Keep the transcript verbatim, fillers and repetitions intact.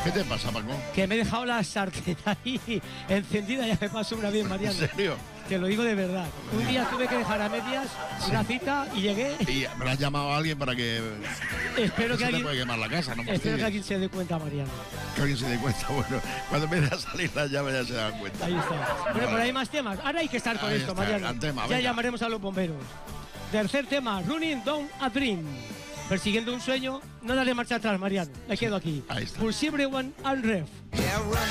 ¿Qué te pasa, Paco? Que me he dejado la sartén ahí encendida, ya me pasó una vez, Mariano. ¿En serio? Te lo digo de verdad. Un día tuve que dejar a medias Sí. una cita y llegué. Y me has llamado a alguien para que... Espero no que se alguien, te puede quemar la casa, ¿no? espero que fastidies. alguien se dé cuenta, Mariano. Que alguien se dé cuenta. Bueno, cuando empiece a salir la llave ya se dan cuenta. Ahí está. Bueno, por ahí más temas. Ahora hay que estar con Ahí esto, está, Mariano. gran tema, Ya venga. llamaremos a los bomberos. Tercer tema, Running Down a Dream. Persiguiendo un sueño, no daré marcha atrás, Mariano. Me quedo aquí. Ahí está. Push everyone on ref. Yeah, running